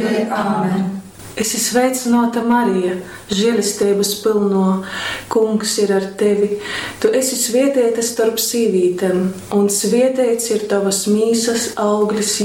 mūžīgi. Āmen. Esi sveicināta, Marija, žēlistības pilno, Kungs ir ar tevi. Tu esi svētīta starp sīvītēm, un svētīts ir tavas mīsas auglis,